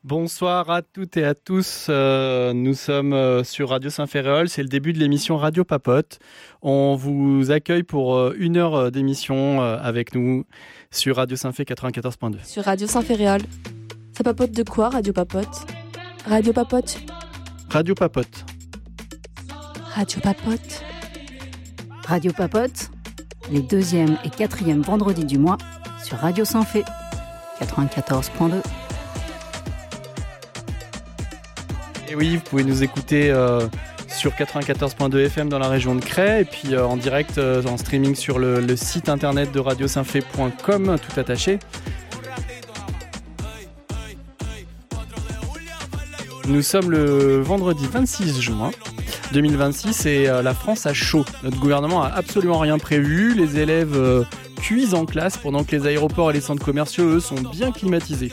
Bonsoir à toutes et à tous, nous sommes sur Radio Saint-Ferréol, c'est le début de l'émission Radio Papote. On vous accueille pour une heure d'émission avec nous sur Radio Saint-Fé 94.2. Sur Radio Saint-Ferréol, ça papote de quoi Radio Papote ? Radio Papote ? Radio Papote. Radio Papote. Radio Papote, les 2e et 4e vendredis du mois sur Radio Saint-Fé 94.2. Et oui, vous pouvez nous écouter sur 94.2 FM dans la région de Crest et puis en direct en streaming sur le site internet de radiosaintfé.com, tout attaché. Nous sommes le vendredi 26 juin 2026 et la France a chaud. Notre gouvernement a absolument rien prévu. Les élèves cuisent en classe pendant que les aéroports et les centres commerciaux, eux, sont bien climatisés.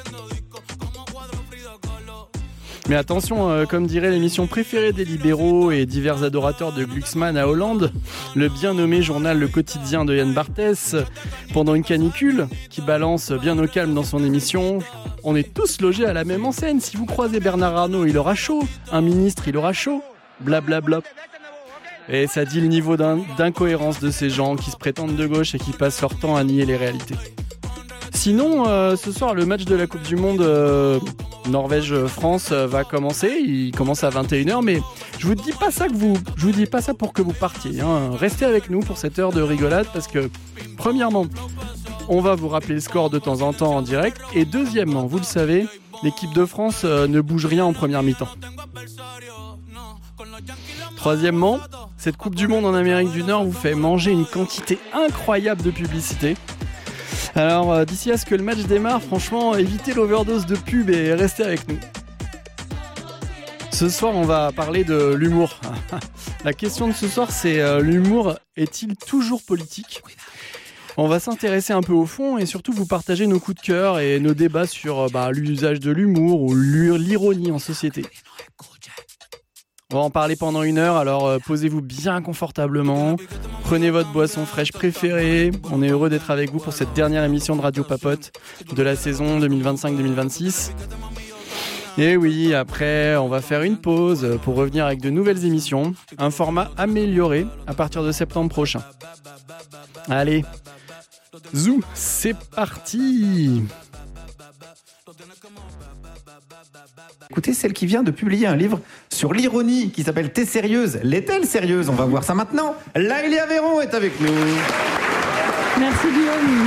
Mais attention, comme dirait l'émission préférée des libéraux et divers adorateurs de Glucksmann à Hollande, le bien nommé journal Le Quotidien de Yann Barthès, pendant une canicule, qui balance bien au calme dans son émission, on est tous logés à la même enseigne. Si vous croisez Bernard Arnault, il aura chaud. Un ministre, il aura chaud. Blablabla. Et ça dit le niveau d'incohérence de ces gens qui se prétendent de gauche et qui passent leur temps à nier les réalités. Sinon, ce soir, le match de la Coupe du Monde Norvège-France va commencer. Il commence à 21h, mais je vous dis pas ça pour que vous partiez. Hein. Restez avec nous pour cette heure de rigolade parce que, premièrement, on va vous rappeler le score de temps en temps en direct. Et deuxièmement, vous le savez, l'équipe de France ne bouge rien en première mi-temps. Troisièmement, cette Coupe du Monde en Amérique du Nord vous fait manger une quantité incroyable de publicité. Alors, d'ici à ce que le match démarre, franchement, évitez l'overdose de pub et restez avec nous. Ce soir, on va parler de l'humour. La question de ce soir, c'est l'humour est-il toujours politique ? On va s'intéresser un peu au fond et surtout vous partager nos coups de cœur et nos débats sur l'usage de l'humour ou l'ironie en société. On va en parler pendant une heure, alors posez-vous bien confortablement, prenez votre boisson fraîche préférée. On est heureux d'être avec vous pour cette dernière émission de Radio Papote de la saison 2025-2026. Et oui, après, on va faire une pause pour revenir avec de nouvelles émissions, un format amélioré à partir de septembre prochain. Allez, zou, c'est parti! Écoutez, celle qui vient de publier un livre sur l'ironie qui s'appelle « T'es sérieuse ? L'est-elle sérieuse ?» On va voir ça maintenant. Laëlia Véron est avec nous. Merci Guillaume.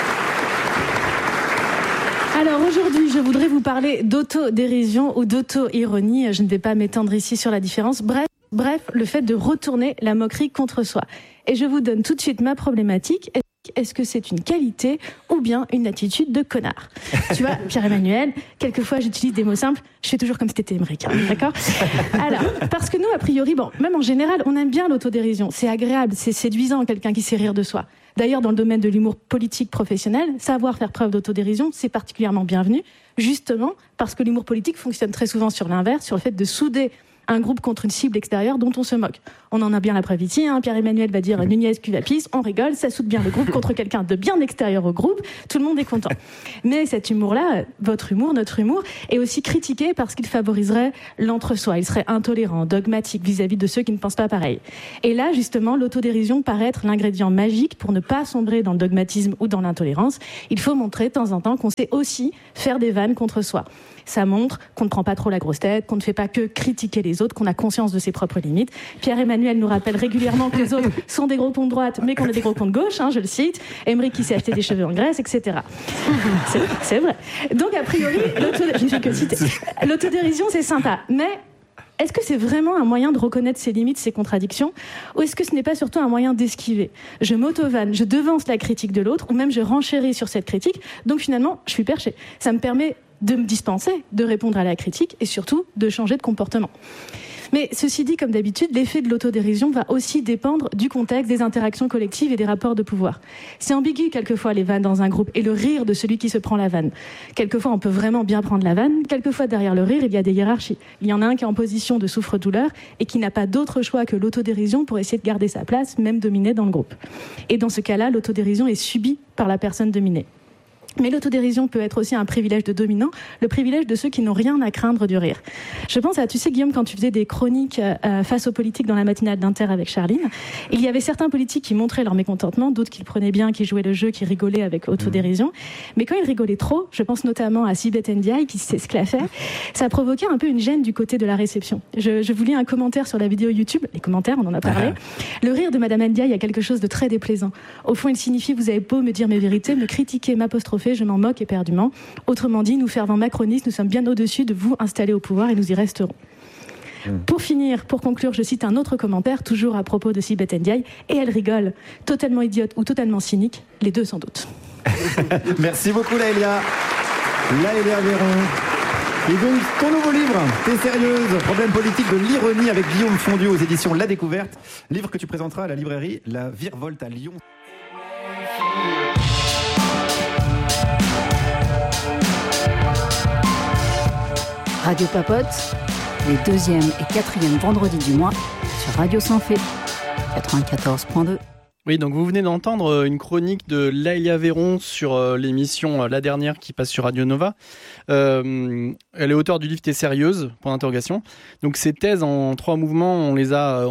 Alors aujourd'hui, je voudrais vous parler d'autodérision ou d'auto-ironie. Je ne vais pas m'étendre ici sur la différence. Bref, le fait de retourner la moquerie contre soi. Et je vous donne tout de suite ma problématique. Est-ce que c'est une qualité ou bien une attitude de connard ? Tu vois, Pierre-Emmanuel, quelquefois j'utilise des mots simples, je fais toujours comme si t'étais américain, d'accord ? Alors, parce que nous, a priori, même en général, on aime bien l'autodérision. C'est agréable, c'est séduisant, quelqu'un qui sait rire de soi. D'ailleurs, dans le domaine de l'humour politique professionnel, savoir faire preuve d'autodérision, c'est particulièrement bienvenu, justement parce que l'humour politique fonctionne très souvent sur l'inverse, sur le fait de souder un groupe contre une cible extérieure dont on se moque. On en a bien la preuve ici, Pierre-Emmanuel va dire Nunez Cuvapis, on rigole, ça soude bien le groupe contre quelqu'un de bien extérieur au groupe, tout le monde est content. Mais cet humour-là, votre humour, notre humour, est aussi critiqué parce qu'il favoriserait l'entre-soi, il serait intolérant, dogmatique vis-à-vis de ceux qui ne pensent pas pareil. Et là, justement, l'autodérision paraît être l'ingrédient magique pour ne pas sombrer dans le dogmatisme ou dans l'intolérance. Il faut montrer de temps en temps qu'on sait aussi faire des vannes contre soi. Ça montre qu'on ne prend pas trop la grosse tête, qu'on ne fait pas que critiquer les autres, qu'on a conscience de ses propres limites. Pierre-Emmanuel nous rappelle régulièrement que les autres sont des gros cons de droite, mais qu'on a des gros cons de gauche, je le cite. Émeric qui s'est acheté des cheveux en Grèce, etc. C'est vrai. Donc, a priori, je ne fais que citer. L'autodérision, c'est sympa, mais est-ce que c'est vraiment un moyen de reconnaître ses limites, ses contradictions, ou est-ce que ce n'est pas surtout un moyen d'esquiver ? Je m'auto-vanne, je devance la critique de l'autre, ou même je renchéris sur cette critique, donc finalement, je suis perché. Ça me permet de me dispenser, de répondre à la critique, et surtout, de changer de comportement. Mais ceci dit, comme d'habitude, l'effet de l'autodérision va aussi dépendre du contexte, des interactions collectives et des rapports de pouvoir. C'est ambigu quelquefois les vannes dans un groupe et le rire de celui qui se prend la vanne. Quelquefois on peut vraiment bien prendre la vanne, quelquefois derrière le rire il y a des hiérarchies. Il y en a un qui est en position de souffre-douleur et qui n'a pas d'autre choix que l'autodérision pour essayer de garder sa place, même dominée dans le groupe. Et dans ce cas-là, l'autodérision est subie par la personne dominée. Mais l'autodérision peut être aussi un privilège de dominants, le privilège de ceux qui n'ont rien à craindre du rire. Je pense à, tu sais Guillaume, quand tu faisais des chroniques face aux politiques dans la matinale d'Inter avec Charline, il y avait certains politiques qui montraient leur mécontentement, d'autres qui le prenaient bien, qui jouaient le jeu, qui rigolaient avec autodérision. Mais quand ils rigolaient trop, je pense notamment à Sibeth Ndiaye qui s'esclaffait, ça provoquait un peu une gêne du côté de la réception. Je vous lis un commentaire sur la vidéo YouTube, les commentaires, on en a parlé. Le rire de Madame Ndiaye a quelque chose de très déplaisant. Au fond, il signifie vous avez beau me dire mes vérités, me critiquer, m'apostropher, je m'en moque éperdument. Autrement dit, nous fervents macronistes, nous sommes bien au-dessus de vous installés au pouvoir et nous y resterons. Pour finir, pour conclure, je cite un autre commentaire, toujours à propos de Sibeth Ndiaye, et elle rigole, totalement idiote ou totalement cynique, les deux sans doute. Merci beaucoup Laëlia. Laëlia Véron. Et donc, ton nouveau livre, T'es sérieuse, problème politique de l'ironie avec Guillaume Fondieu aux éditions La Découverte. Livre que tu présenteras à la librairie La Virevolte à Lyon. Radio Papote, les 2e et 4e vendredis du mois sur Radio Sans Fait, 94.2. Oui, donc vous venez d'entendre une chronique de Laëlia Véron sur l'émission La Dernière qui passe sur Radio Nova. Elle est auteure du livre T'es sérieuse ? Donc ces thèses en 3 mouvements, on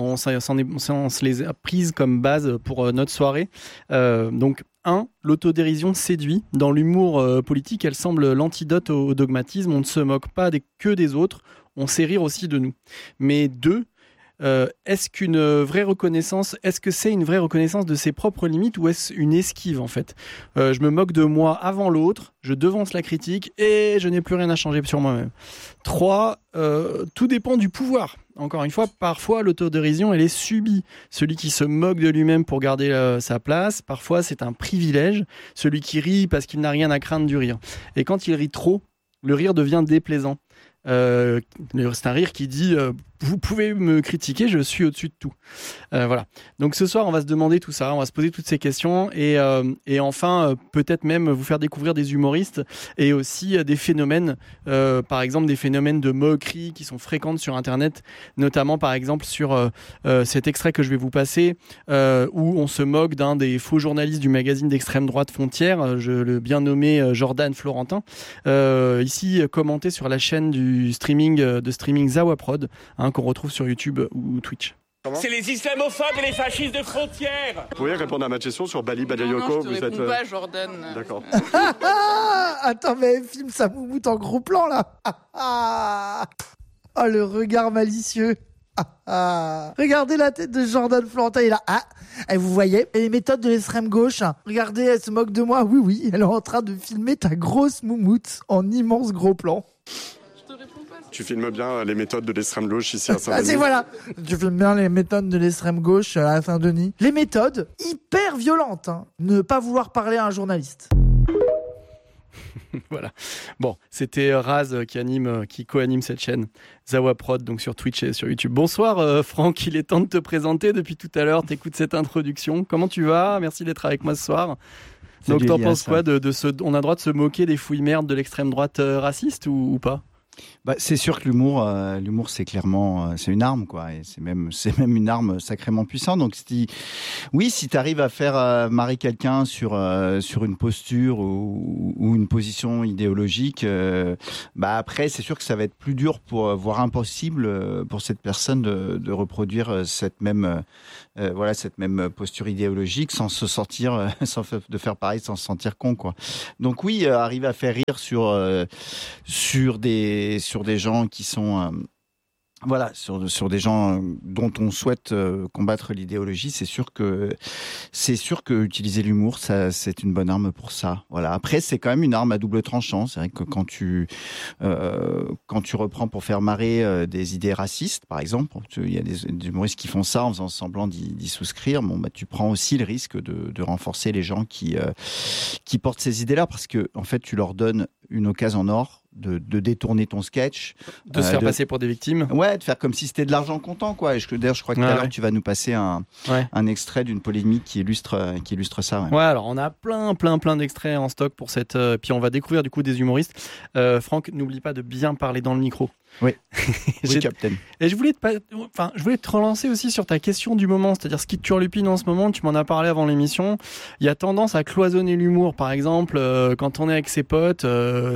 se les a prises comme base pour notre soirée. Donc 1. L'autodérision séduit. Dans l'humour politique, elle semble l'antidote au dogmatisme. On ne se moque pas que des autres, on sait rire aussi de nous. Mais 2. Est-ce que c'est une vraie reconnaissance de ses propres limites ou est-ce une esquive en fait ? Je me moque de moi avant l'autre, je devance la critique et je n'ai plus rien à changer sur moi-même. 3. Tout dépend du pouvoir. Encore une fois, parfois l'autodérision elle est subie. Celui qui se moque de lui-même pour garder sa place, parfois c'est un privilège. Celui qui rit parce qu'il n'a rien à craindre du rire. Et quand il rit trop, le rire devient déplaisant. C'est un rire qui dit vous pouvez me critiquer, je suis au-dessus de tout. Voilà. Donc ce soir, on va se demander tout ça, on va se poser toutes ces questions et enfin peut-être même vous faire découvrir des humoristes et aussi des phénomènes, par exemple des phénomènes de moquerie qui sont fréquentes sur Internet, notamment par exemple sur cet extrait que je vais vous passer où on se moque d'un des faux journalistes du magazine d'extrême droite Frontières, le bien nommé Jordan Florentin, ici commenté sur la chaîne de streaming Zawaprod, qu'on retrouve sur YouTube ou Twitch. C'est les islamophobes et les fascistes de Frontières. Vous pouvez répondre à ma question sur Bali Badiayoko? Non, je te réponds pas, Jordan. D'accord. Attends, mais filme sa moumoute en gros plan, là. Oh, le regard malicieux. Regardez la tête de Jordan Florentin, il est là. Et vous voyez, les méthodes de l'extrême gauche. Regardez, elle se moque de moi. Oui, elle est en train de filmer ta grosse moumoute en immense gros plan. Tu filmes bien les méthodes de l'extrême gauche ici à Saint-Denis. C'est voilà. Tu filmes bien les méthodes de l'extrême gauche à Saint-Denis. Les méthodes hyper violentes. Ne pas vouloir parler à un journaliste. Voilà. Bon, c'était Raz qui co-anime cette chaîne Zawaprod, donc sur Twitch et sur YouTube. Bonsoir Franck, il est temps de te présenter. Depuis tout à l'heure, t'écoutes cette introduction. Comment tu vas ? Merci d'être avec moi ce soir. Salut, donc t'en penses quoi on a le droit de se moquer des fouilles merdes de l'extrême droite raciste ou pas ? C'est sûr que l'humour c'est clairement c'est une arme quoi, et c'est même une arme sacrément puissante. Donc si tu arrives à faire marrer quelqu'un sur une posture ou une position idéologique, après c'est sûr que ça va être plus dur voire impossible pour cette personne de reproduire cette même posture idéologique sans se sentir de faire pareil sans se sentir con quoi. Donc oui, arriver à faire rire sur des gens qui sont sur des gens dont on souhaite combattre l'idéologie, c'est sûr que utiliser l'humour, ça c'est une bonne arme pour ça. Voilà. Après, c'est quand même une arme à double tranchant. C'est vrai que quand tu reprends pour faire marrer des idées racistes, par exemple, il y a des humoristes qui font ça en faisant semblant d'y souscrire. Tu prends aussi le risque de renforcer les gens qui portent ces idées-là, parce que en fait, tu leur donnes une occasion en or détourner ton sketch. De se faire passer pour des victimes. Ouais, de faire comme si c'était de l'argent comptant, quoi. Et d'ailleurs, je crois que tout à l'heure, tu vas nous passer un extrait d'une polémique qui illustre ça. Ouais, alors on a plein d'extraits en stock pour cette... puis on va découvrir du coup des humoristes. Franck, n'oublie pas de bien parler dans le micro. Oui, oui, Captain. Et je voulais te relancer aussi sur ta question du moment, c'est-à-dire ce qui te turlupine en ce moment. Tu m'en as parlé avant l'émission. Il y a tendance à cloisonner l'humour, par exemple, quand on est avec ses potes,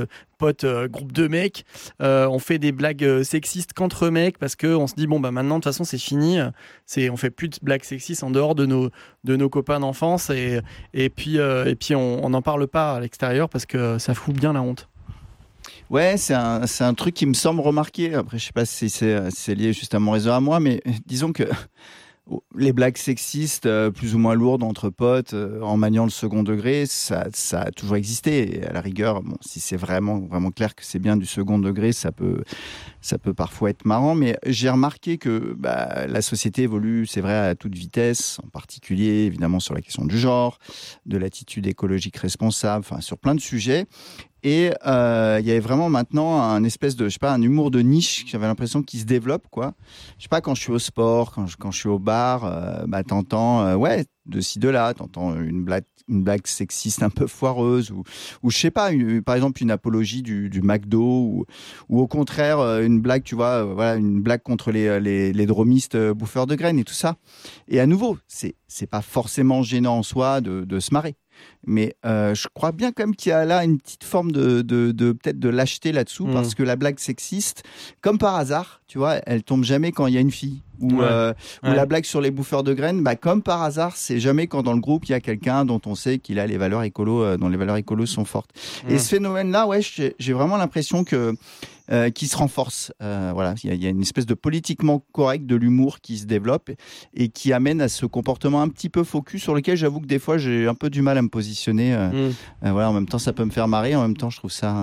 groupe de mecs, on fait des blagues sexistes qu'entre mecs parce que on se dit bon bah maintenant de toute façon c'est fini, on fait plus de blagues sexistes en dehors de nos copains d'enfance et puis on n'en parle pas à l'extérieur parce que ça fout bien la honte. Ouais, c'est un truc qui me semble remarqué. Après, je sais pas si c'est lié juste à mon réseau à moi, mais disons que les blagues sexistes plus ou moins lourdes entre potes en maniant le second degré, ça a toujours existé. Et à la rigueur, bon, si c'est vraiment clair que c'est bien du second degré, ça peut parfois être marrant. Mais j'ai remarqué que la société évolue, c'est vrai, à toute vitesse, en particulier évidemment sur la question du genre, de l'attitude écologique responsable, enfin sur plein de sujets. Et il y avait vraiment maintenant un espèce de, un humour de niche, j'avais l'impression qu'il se développe, quoi. Je sais pas, quand je suis au sport, quand je suis au bar, t'entends, de ci, de là, t'entends une blague sexiste un peu foireuse, ou je sais pas, par exemple une apologie du McDo, ou au contraire une blague, tu vois, une blague contre les dromistes bouffeurs de graines et tout ça. Et à nouveau, c'est pas forcément gênant en soi de se marrer. Mais je crois bien quand même qu'il y a là une petite forme de peut-être de lâcheté là-dessous, parce que la blague sexiste, comme par hasard, tu vois, elle tombe jamais quand il y a une fille. Ou la blague sur les bouffeurs de graines, comme par hasard, c'est jamais quand dans le groupe il y a quelqu'un dont on sait qu'il a les valeurs écolo, dont les valeurs écolo sont fortes. Et ce phénomène-là, j'ai vraiment l'impression que qui se renforce. Il y a une espèce de politiquement correct de l'humour qui se développe et qui amène à ce comportement un petit peu focus sur lequel j'avoue que des fois j'ai un peu du mal à me positionner. En même temps, ça peut me faire marrer. En même temps, je trouve ça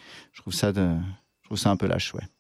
un peu lâche, ouais.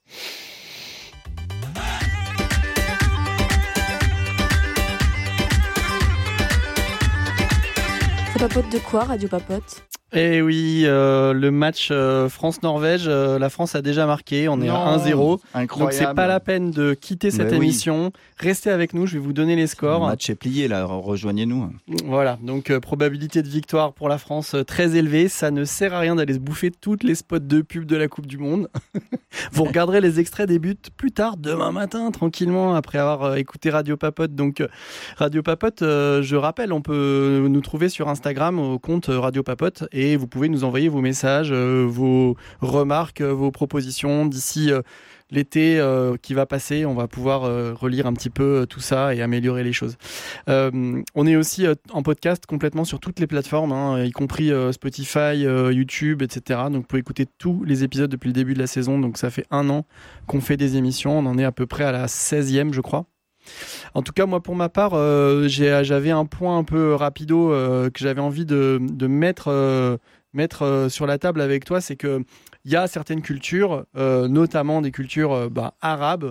Ça papote de quoi, Radio Papote ? Eh oui, le match France-Norvège, la France a déjà marqué, on est à 1-0. Incroyable. Donc c'est pas la peine de quitter cette émission. Restez avec nous, je vais vous donner les scores. Le match est plié là, rejoignez-nous. Voilà, donc probabilité de victoire pour la France très élevée. Ça ne sert à rien d'aller se bouffer toutes les spots de pub de la Coupe du Monde. Vous regarderez les extraits des buts plus tard, demain matin, tranquillement, après avoir écouté Radio Papote. Donc Radio Papote, je rappelle, on peut nous trouver sur Instagram au compte Radio Papote. Et vous pouvez nous envoyer vos messages, vos remarques, vos propositions. D'ici l'été qui va passer, on va pouvoir relire un petit peu tout ça et améliorer les choses. On est aussi en podcast complètement sur toutes les plateformes, y compris Spotify, YouTube, etc. Donc vous pouvez écouter tous les épisodes depuis le début de la saison. Donc ça fait 1 an qu'on fait des émissions. On en est à peu près à la 16e, je crois. En tout cas, moi, pour ma part, j'avais un point un peu rapido que j'avais envie de mettre sur la table avec toi, c'est que il y a certaines cultures, notamment des cultures arabes.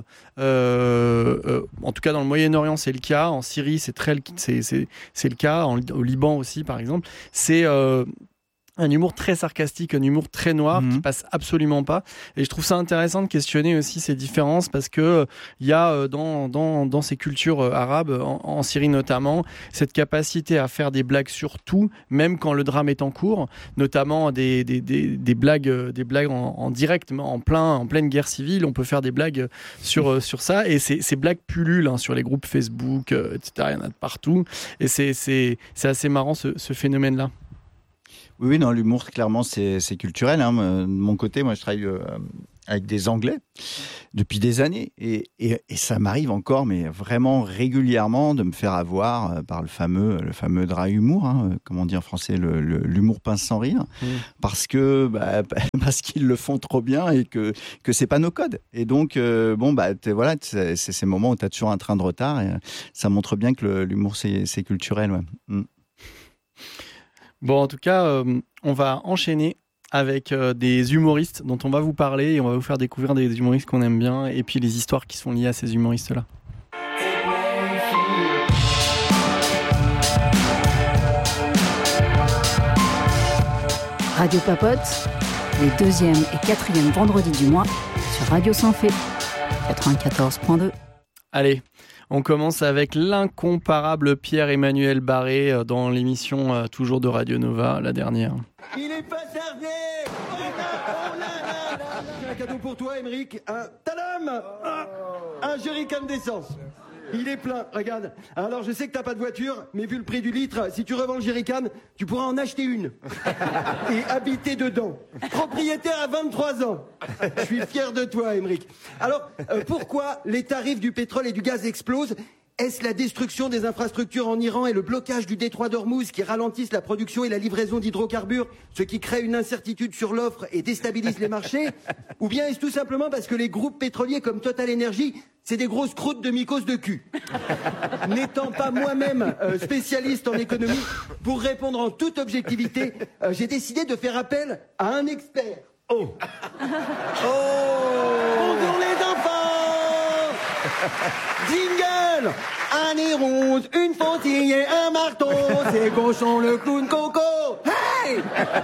En tout cas, dans le Moyen-Orient, c'est le cas. En Syrie, c'est le cas. Au Liban aussi, par exemple. C'est un humour très sarcastique, un humour très noir qui passe absolument pas. Et je trouve ça intéressant de questionner aussi ces différences parce que il y a dans ces cultures arabes, en Syrie notamment, cette capacité à faire des blagues sur tout, même quand le drame est en cours, notamment des blagues en direct, en pleine guerre civile. On peut faire des blagues sur ça et ces blagues pullulent sur les groupes Facebook, etc. Il y en a de partout et c'est assez marrant ce phénomène-là. Oui, non, l'humour, clairement, c'est culturel. De mon côté, moi, je travaille avec des Anglais depuis des années. Et ça m'arrive encore, mais vraiment régulièrement, de me faire avoir par le fameux dry humour, comme on dit en français, l'humour pince sans rire, parce qu'ils le font trop bien et que c'est pas nos codes. Et donc, c'est ces moments où tu as toujours un train de retard. Et ça montre bien que l'humour, c'est culturel. Ouais. Bon, en tout cas, on va enchaîner avec des humoristes dont on va vous parler et on va vous faire découvrir des humoristes qu'on aime bien et puis les histoires qui sont liées à ces humoristes-là. Radio Papote, les 2e et 4e vendredis du mois sur Radio Sans Fait, 94.2. Allez, on commence avec l'incomparable Pierre-Emmanuel Barré dans l'émission toujours de Radio Nova, la dernière. Il est pas tardé. J'ai un cadeau pour toi, Émeric. Un jerrycan d'essence. Il est plein, regarde. Alors je sais que t'as pas de voiture, mais vu le prix du litre, si tu revends le jerrycan, tu pourras en acheter une. Et habiter dedans. Propriétaire à 23 ans. Je suis fier de toi, Émeric. Alors, pourquoi les tarifs du pétrole et du gaz explosent ? Est-ce la destruction des infrastructures en Iran et le blocage du détroit d'Ormuz qui ralentissent la production et la livraison d'hydrocarbures, ce qui crée une incertitude sur l'offre et déstabilise les marchés ? Ou bien est-ce tout simplement parce que les groupes pétroliers comme Total Energy, c'est des grosses croûtes de mycoses de cul ? N'étant pas moi-même spécialiste en économie, pour répondre en toute objectivité, j'ai décidé de faire appel à un expert. Bonjour les enfants. Jingle. Un nez rose, une faucille et un marteau, c'est Cochon le clown Coco. Hey.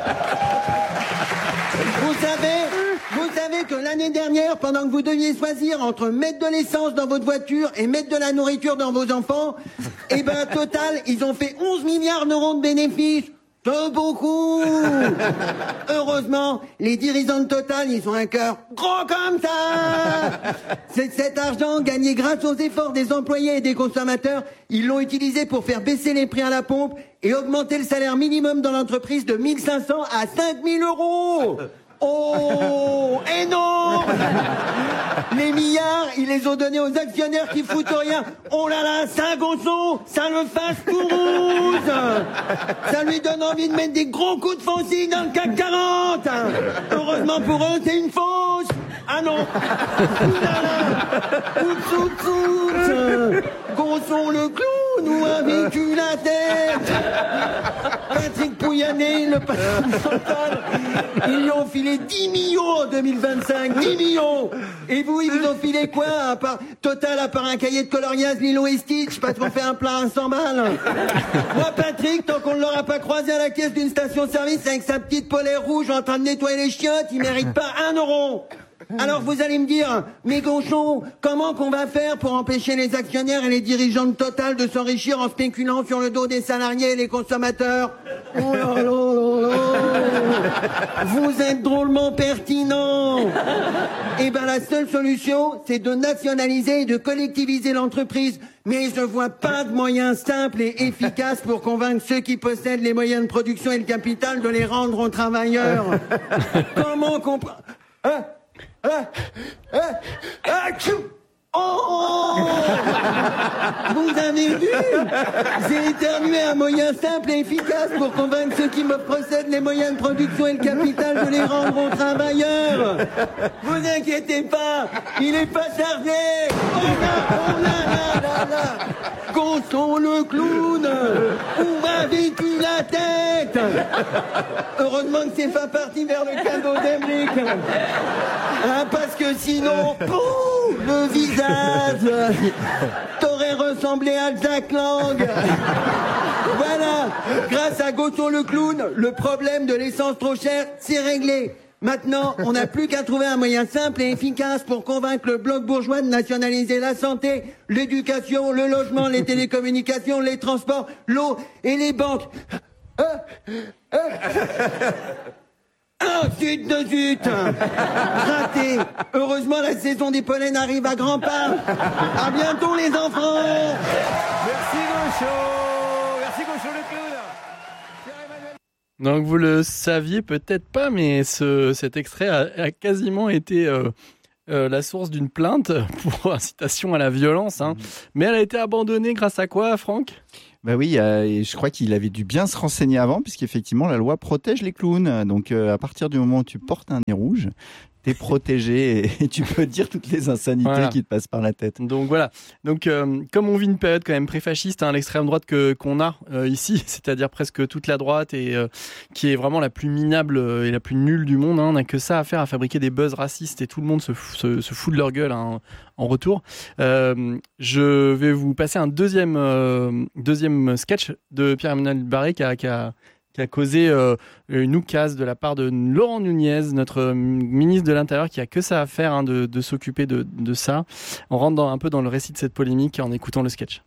Vous savez que l'année dernière, pendant que vous deviez choisir entre mettre de l'essence dans votre voiture et mettre de la nourriture dans vos enfants, eh ben, total, ils ont fait 11 milliards d'euros de bénéfices. C'est beaucoup. Heureusement, les dirigeants de Total, ils ont un cœur gros comme ça. C'est cet argent gagné grâce aux efforts des employés et des consommateurs, ils l'ont utilisé pour faire baisser les prix à la pompe et augmenter le salaire minimum dans l'entreprise de 1 500 à 5 000 euros. Oh, énorme. Les milliards, ils les ont donnés aux actionnaires qui foutent rien. Oh là là, Saint-Gonçon, ça le fasse Toulouse. Ça lui donne envie de mettre des gros coups de faucille dans le CAC 40. Heureusement pour eux, c'est une fausse. Ah non. Gonçon le clown, où a vécu la tête. Patrick Pouyanné, le patron de Total, ils lui ont filé 10 millions en 2025, 10 millions. Et vous, ils vous ont filé quoi à part Total, à part un cahier de coloriage Lilo et Stitch, parce qu'on fait un plein à 100 balles. Moi, Patrick, tant qu'on ne l'aura pas croisé à la caisse d'une station-service avec sa petite polaire rouge en train de nettoyer les chiottes, il mérite pas 1 euro. Alors vous allez me dire, mais Gonchon, comment qu'on va faire pour empêcher les actionnaires et les dirigeants de Total de s'enrichir en spéculant sur le dos des salariés et les consommateurs ? Oh là là là là. Vous êtes drôlement pertinent. Eh ben la seule solution, c'est de nationaliser et de collectiviser l'entreprise. Mais je vois pas de moyens simples et efficaces pour convaincre ceux qui possèdent les moyens de production et le capital de les rendre aux travailleurs. Comment qu'on... Oh! Vous avez vu? J'ai éternué un moyen simple et efficace pour convaincre ceux qui me possèdent les moyens de production et le capital de les rendre aux travailleurs. Vous inquiétez pas, il est pas tardé. Oh là. Gonçon le clown, où m'a vécu la tête. Heureusement que c'est pas parti vers le cadeau d'Emeric. Hein, parce que sinon, le visage, t'aurais ressemblé à Jack Lang. Voilà, grâce à Gonçon le clown, le problème de l'essence trop chère, c'est réglé. Maintenant, on n'a plus qu'à trouver un moyen simple et efficace pour convaincre le bloc bourgeois de nationaliser la santé, l'éducation, le logement, les télécommunications, les transports, l'eau et les banques. Zut de zut. Raté. Heureusement, la saison des pollens arrive à grands pas. À bientôt, les enfants. Merci, Gonchon. Merci, Gonchon le clown. Donc, vous le saviez peut-être pas, mais cet extrait a quasiment été la source d'une plainte pour incitation à la violence. Hein. Mais elle a été abandonnée grâce à quoi, Franck ? Bah oui, et je crois qu'il avait dû bien se renseigner avant, puisqu'effectivement la loi protège les clowns. Donc à partir du moment où tu portes un nez rouge, t'es protégé et tu peux dire toutes les insanités qui te passent par la tête. Donc voilà. Donc comme on vit une période quand même pré-fasciste, hein, l'extrême droite qu'on a ici, c'est-à-dire presque toute la droite et qui est vraiment la plus minable et la plus nulle du monde, hein, on n'a que ça à faire, à fabriquer des buzz racistes et tout le monde se fout de leur gueule hein, en retour. Je vais vous passer un deuxième sketch de Pierre-Emmanuel Barré qui a qui a causé une oukase de la part de Laurent Nunez, notre ministre de l'Intérieur, qui a que ça à faire de s'occuper de ça. On rentre un peu dans le récit de cette polémique en écoutant le sketch.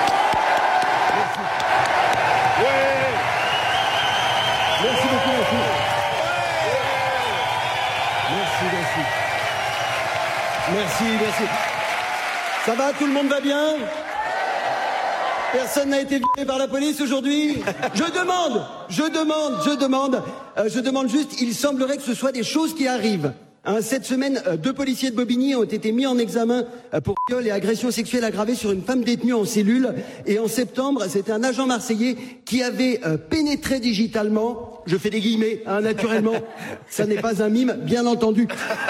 Merci beaucoup, merci. Ça va, tout le monde va bien? Personne n'a été violé par la police aujourd'hui? Je demande juste, il semblerait que ce soit des choses qui arrivent. Cette semaine, 2 policiers de Bobigny ont été mis en examen pour viol et agression sexuelle aggravée sur une femme détenue en cellule. Et en septembre, c'était un agent marseillais qui avait pénétré digitalement, je fais des guillemets, naturellement, ça n'est pas un mime, bien entendu,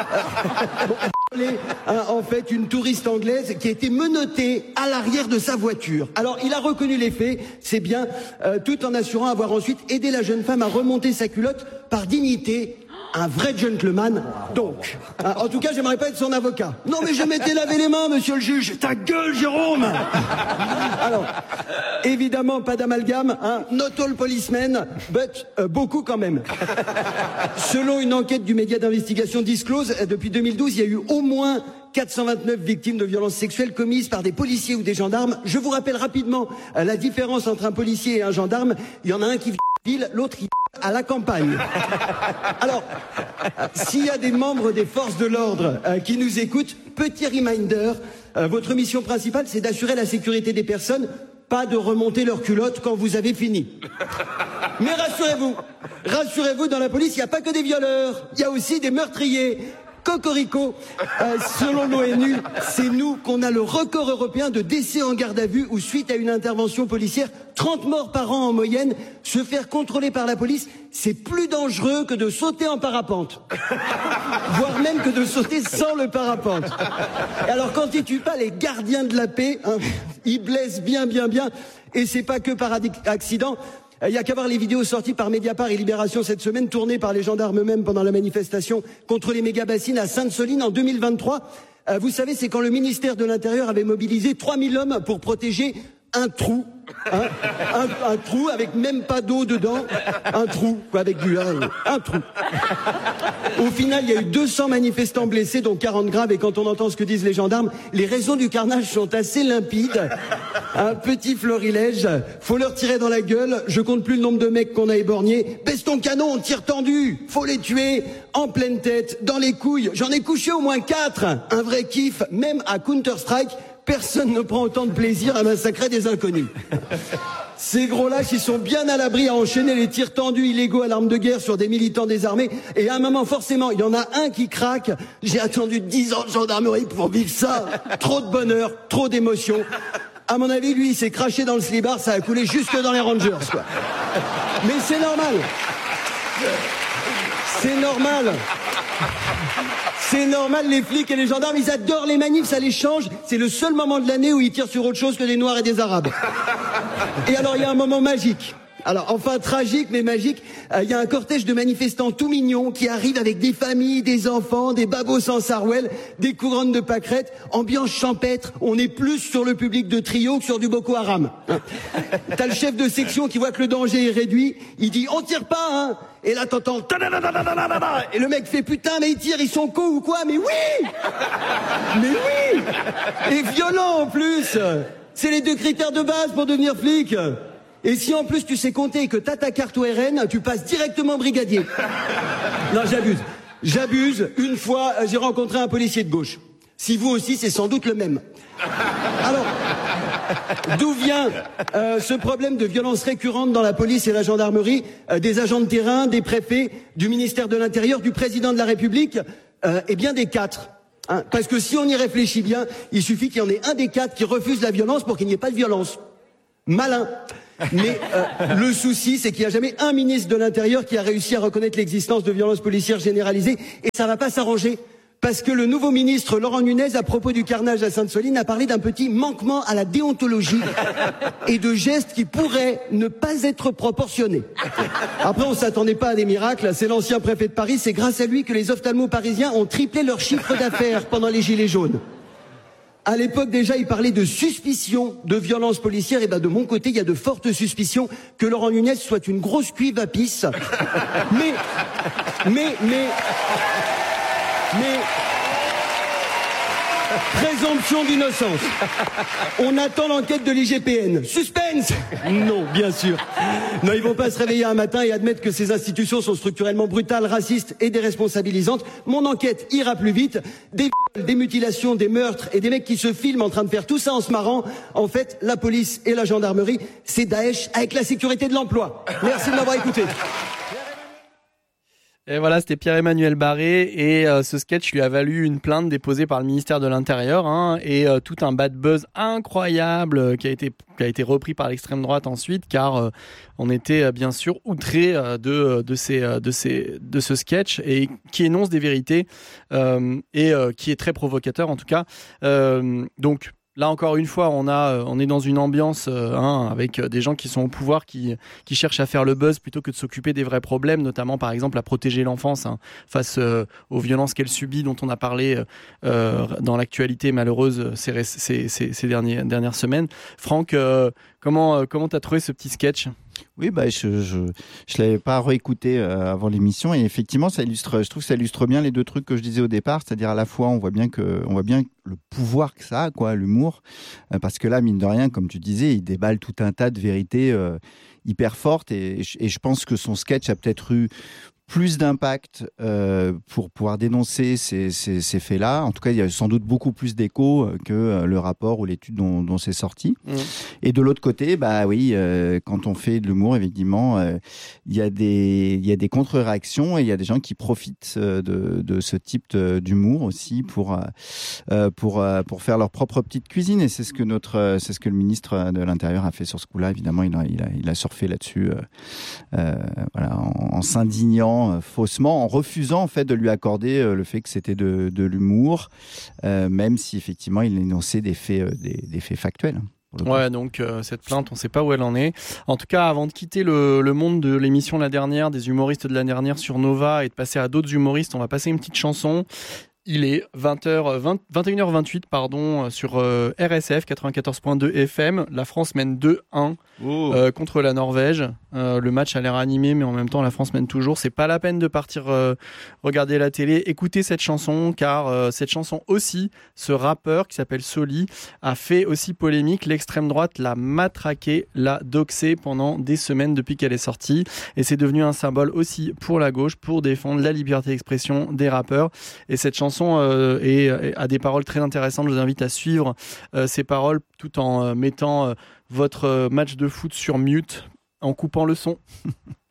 en fait, une touriste anglaise qui a été menottée à l'arrière de sa voiture. Alors, il a reconnu les faits, c'est bien, tout en assurant avoir ensuite aidé la jeune femme à remonter sa culotte par dignité. Un vrai gentleman, donc. En tout cas, j'aimerais pas être son avocat. Non, mais je m'étais lavé les mains, monsieur le juge. Ta gueule, Jérôme. Alors, évidemment, pas d'amalgame, not all policemen, but beaucoup quand même. Selon une enquête du média d'investigation Disclose, depuis 2012, il y a eu au moins 429 victimes de violences sexuelles commises par des policiers ou des gendarmes. Je vous rappelle rapidement la différence entre un policier et un gendarme. Il y en a un qui vit en ville, l'autre qui à la campagne. Alors, s'il y a des membres des forces de l'ordre qui nous écoutent, petit reminder, votre mission principale, c'est d'assurer la sécurité des personnes, pas de remonter leur culotte quand vous avez fini. Mais rassurez-vous, dans la police, il n'y a pas que des violeurs, il y a aussi des meurtriers. Cocorico, selon l'ONU, c'est nous qu'on a le record européen de décès en garde à vue ou suite à une intervention policière. 30 morts par an en moyenne. Se faire contrôler par la police, c'est plus dangereux que de sauter en parapente. Voire même que de sauter sans le parapente. Et alors quand ils tuent pas les gardiens de la paix, ils blessent bien. Et c'est pas que par accident. Il n'y a qu'à voir les vidéos sorties par Mediapart et Libération cette semaine, tournées par les gendarmes eux-mêmes pendant la manifestation contre les méga-bassines à Sainte-Soline en 2023. Vous savez, c'est quand le ministère de l'Intérieur avait mobilisé 3000 hommes pour protéger un trou. Un trou avec même pas d'eau dedans. Un trou, quoi, avec du... un trou. Au final, il y a eu 200 manifestants blessés, dont 40 graves, et quand on entend ce que disent les gendarmes, les raisons du carnage sont assez limpides. Un petit florilège, faut leur tirer dans la gueule, je compte plus le nombre de mecs qu'on a éborgnés. Baisse ton canon, tire tendu, faut les tuer, en pleine tête, dans les couilles, j'en ai couché au moins 4. Un vrai kiff, même à Counter-Strike, personne ne prend autant de plaisir à massacrer des inconnus. Ces gros lâches, ils sont bien à l'abri à enchaîner les tirs tendus illégaux à l'arme de guerre sur des militants désarmés. Et à un moment, forcément, il y en a un qui craque. J'ai attendu 10 ans de gendarmerie pour vivre ça. Trop de bonheur, trop d'émotion. À mon avis, lui, il s'est craché dans le slibard, ça a coulé jusque dans les Rangers, quoi. Mais c'est normal. C'est normal. C'est normal, les flics et les gendarmes, ils adorent les manifs, ça les change. C'est le seul moment de l'année où ils tirent sur autre chose que des Noirs et des Arabes. Et alors, il y a un moment magique. Alors, enfin, tragique, mais magique. Il y a un cortège de manifestants tout mignons qui arrivent avec des familles, des enfants, des babos en sarouel, des couronnes de pâquerettes, ambiance champêtre. On est plus sur le public de Trio que sur du Boko Haram. T'as le chef de section qui voit que le danger est réduit. Il dit, on tire pas, hein. Et là, t'entends... Et le mec fait, putain, mais ils tirent, ils sont cons ou quoi? Mais oui! Mais oui! Et violent, en plus! C'est les 2 critères de base pour devenir flic. Et si en plus tu sais compter et que t'as ta carte ORN, tu passes directement brigadier. Non, j'abuse. Une fois, j'ai rencontré un policier de gauche. Si vous aussi, c'est sans doute le même. Alors, d'où vient ce problème de violence récurrente dans la police et la gendarmerie, des agents de terrain, des préfets, du ministère de l'Intérieur, du président de la République, et bien des 4. Parce que si on y réfléchit bien, il suffit qu'il y en ait un des 4 qui refuse la violence pour qu'il n'y ait pas de violence. Malin. Mais le souci, c'est qu'il n'y a jamais un ministre de l'Intérieur qui a réussi à reconnaître l'existence de violences policières généralisées, et ça va pas s'arranger. Parce que le nouveau ministre Laurent Nunez, à propos du carnage à Sainte-Soline, a parlé d'un petit manquement à la déontologie et de gestes qui pourraient ne pas être proportionnés. Après, on s'attendait pas à des miracles. C'est l'ancien préfet de Paris. C'est grâce à lui que les ophtalmos parisiens ont triplé leur chiffre d'affaires pendant les Gilets jaunes. À l'époque, déjà, il parlait de suspicion de violence policière. Et ben, de mon côté, il y a de fortes suspicions que Laurent Nunez soit une grosse cuive à pisse. Mais... Présomption d'innocence. On attend l'enquête de l'IGPN. Suspense. Non, bien sûr. Non, ils vont pas se réveiller un matin et admettre que ces institutions sont structurellement brutales, racistes et déresponsabilisantes. Mon enquête ira plus vite. Des viols, des mutilations, des meurtres et des mecs qui se filment en train de faire tout ça en se marrant. En fait, la police et la gendarmerie, c'est Daesh avec la sécurité de l'emploi. Merci de m'avoir écouté. Et voilà, c'était Pierre-Emmanuel Barré et ce sketch lui a valu une plainte déposée par le ministère de l'Intérieur et tout un bad buzz incroyable qui a été repris par l'extrême droite ensuite car on était bien sûr outrés de ce sketch et qui énonce des vérités et qui est très provocateur en tout cas. Donc là encore une fois, on est dans une ambiance avec des gens qui sont au pouvoir, qui cherchent à faire le buzz plutôt que de s'occuper des vrais problèmes, notamment par exemple à protéger l'enfance face aux violences qu'elle subit, dont on a parlé dans l'actualité malheureuse ces dernières semaines. Franck, comment t'as trouvé ce petit sketch ? Oui, je l'avais pas réécouté avant l'émission et effectivement, je trouve que ça illustre bien les deux trucs que je disais au départ, c'est-à-dire à la fois on voit bien le pouvoir que ça a, quoi, l'humour, parce que là, mine de rien, comme tu disais, il déballe tout un tas de vérités hyper fortes et je pense que son sketch a peut-être eu plus d'impact pour pouvoir dénoncer ces faits-là. En tout cas, il y a sans doute beaucoup plus d'écho que le rapport ou l'étude dont c'est sorti. Et de l'autre côté, quand on fait de l'humour, évidemment, il y a des contre-réactions et il y a des gens qui profitent de ce type d'humour aussi pour faire leur propre petite cuisine. Et c'est ce que le ministre de l'Intérieur a fait sur ce coup-là. Évidemment, il a surfé là-dessus, en s'indignant faussement, en refusant en fait de lui accorder le fait que c'était de l'humour, même si effectivement il énonçait des faits factuels. Ouais, donc cette plainte, on ne sait pas où elle en est. En tout cas, avant de quitter le monde de l'émission la dernière, des humoristes de la dernière sur Nova et de passer à d'autres humoristes, on va passer une petite chanson. Il est 21h28 sur RSF 94.2 FM. La France mène 2-1 contre la Norvège. Le match a l'air animé, mais en même temps, la France mène toujours. C'est pas la peine de partir regarder la télé. Écoutez cette chanson, car cette chanson aussi, ce rappeur qui s'appelle Soli, a fait aussi polémique. L'extrême droite l'a matraqué, l'a doxé pendant des semaines depuis qu'elle est sortie. Et c'est devenu un symbole aussi pour la gauche, pour défendre la liberté d'expression des rappeurs. Et cette chanson a des paroles très intéressantes. Je vous invite à suivre ces paroles tout en mettant votre match de foot sur mute, en coupant le son.